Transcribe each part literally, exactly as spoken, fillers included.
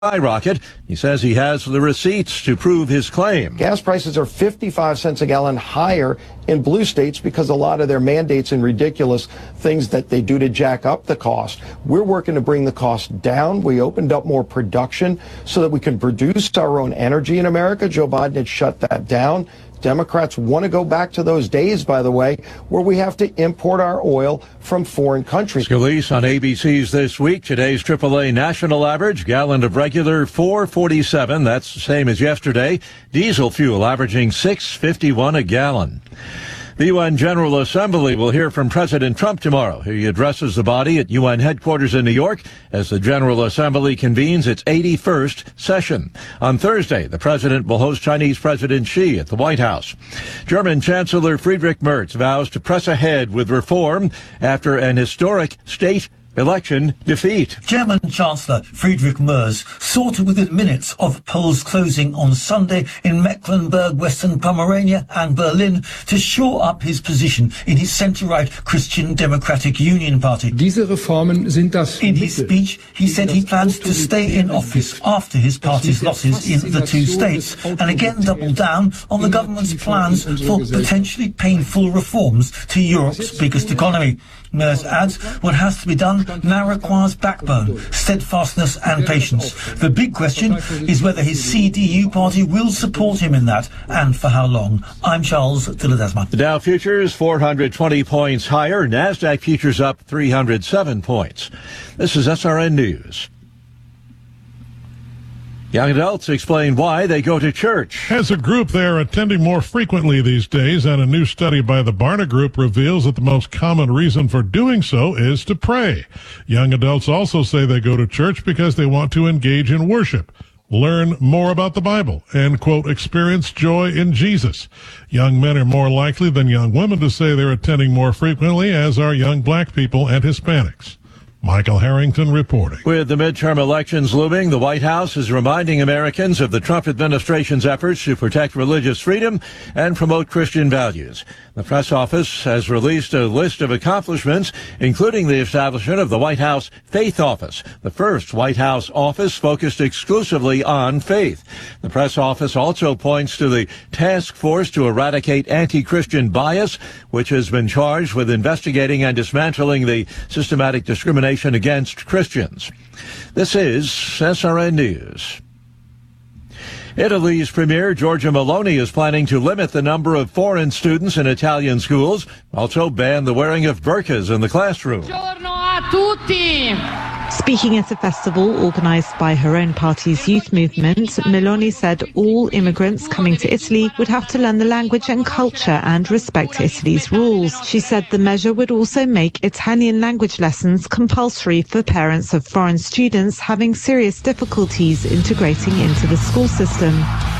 skyrocket. He says he has the receipts to prove his claim. Gas prices are fifty-five cents a gallon higher in blue states because a lot of their mandates and ridiculous things that they do to jack up the cost. We're working to bring the cost down. We opened up more production so that we can produce our own energy in America. Joe Biden had shut that down. Democrats want to go back to those days, by the way, where we have to import our oil from foreign countries. Scalise on A B C's This Week. Today's triple A national average, gallon of regular four forty-seven. That's the same as yesterday. Diesel fuel averaging six fifty-one a gallon. The U N General Assembly will hear from President Trump tomorrow. He addresses the body at U N headquarters in New York as the General Assembly convenes its eighty-first session. On Thursday, the president will host Chinese President Xi at the White House. German Chancellor Friedrich Merz vows to press ahead with reform after an historic state election defeat. German Chancellor Friedrich Merz sought within minutes of polls closing on Sunday in Mecklenburg, Western Pomerania and Berlin to shore up his position in his centre-right Christian Democratic Union Party. Diese Reformen sind das in his speech, he said he plans to stay in office after his party's losses in the two states and again double down on the government's plans for potentially painful reforms to Europe's biggest economy. Merz adds what has to be done now requires backbone, steadfastness and patience. The big question is whether his C D U party will support him in that and for how long. I'm Charles Dilladesma. The Dow futures four hundred twenty points higher. NASDAQ futures up three hundred seven points. This is S R N News. Young adults explain why they go to church. As a group, they are attending more frequently these days, and a new study by the Barna Group reveals that the most common reason for doing so is to pray. Young adults also say they go to church because they want to engage in worship, learn more about the Bible, and, quote, experience joy in Jesus. Young men are more likely than young women to say they're attending more frequently, as are young black people and Hispanics. Michael Harrington reporting. With the midterm elections looming, the White House is reminding Americans of the Trump administration's efforts to protect religious freedom and promote Christian values. The press office has released a list of accomplishments, including the establishment of the White House Faith Office, the first White House office focused exclusively on faith. The press office also points to the task force to eradicate anti-Christian bias, which has been charged with investigating and dismantling the systematic discrimination against Christians. This is S R N News. Italy's Premier Giorgia Meloni is planning to limit the number of foreign students in Italian schools, also ban the wearing of burqas in the classroom. Buongiorno a tutti. Speaking at a festival organised by her own party's youth movement, Meloni said all immigrants coming to Italy would have to learn the language and culture and respect Italy's rules. She said the measure would also make Italian language lessons compulsory for parents of foreign students having serious difficulties integrating into the school system.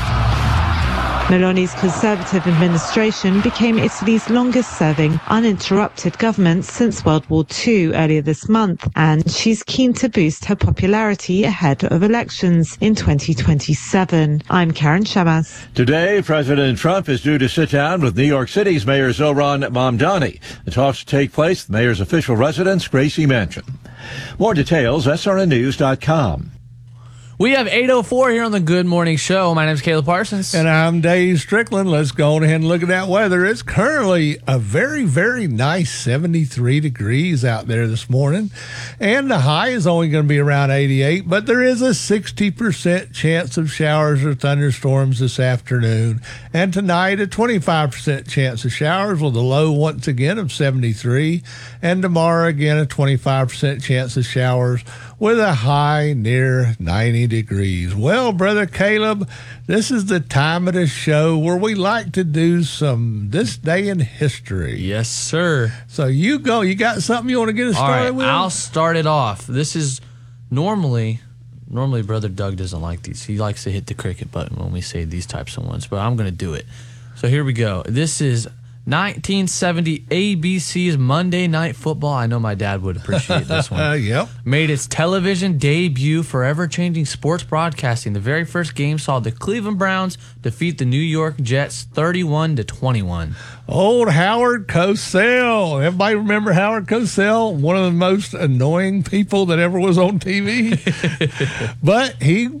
Meloni's Conservative administration became Italy's longest-serving, uninterrupted government since World War Two earlier this month, and she's keen to boost her popularity ahead of elections in twenty twenty-seven. I'm Karen Shabazz. Today, President Trump is due to sit down with New York City's Mayor Zohran Mamdani. The talks take place at the mayor's official residence, Gracie Mansion. More details, S R N news dot com. We have eight oh four here on the Good Morning Show. My name is Caleb Parsons. And I'm Dave Strickland. Let's go on ahead and look at that weather. It's currently a very, very nice seventy-three degrees out there this morning. And the high is only going to be around eighty-eight, but there is a sixty percent chance of showers or thunderstorms this afternoon. And tonight, a twenty-five percent chance of showers with a low once again of seventy-three. And tomorrow, again, a twenty-five percent chance of showers with a high near ninety degrees. Well, Brother Caleb, this is the time of the show where we like to do some This Day in History. Yes, sir. So you go. You got something you want to get us started All right, with? I'll start it off. This is normally, normally Brother Doug doesn't like these. He likes to hit the cricket button when we say these types of ones, but I'm going to do it. So here we go. This is nineteen seventy, A B C's Monday Night Football, I know my dad would appreciate this one, Uh, yep. made its television debut, forever changing sports broadcasting. The very first game saw the Cleveland Browns defeat the New York Jets thirty-one to twenty-one. Old Howard Cosell. Everybody remember Howard Cosell? One of the most annoying people that ever was on T V. But he